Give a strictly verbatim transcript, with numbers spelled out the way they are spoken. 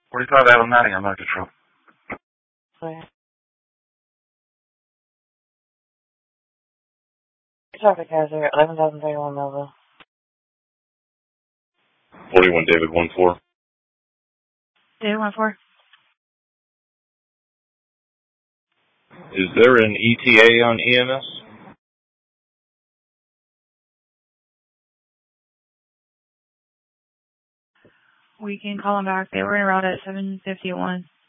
forty-five Adam Nottingham, out of control. Sorry. Traffic hazard, eleven thousand thirty-one Melville. forty-one David, one four. David, one four. Is there an E T A on E M S? We can call them back. They were in route at seven fifty-one.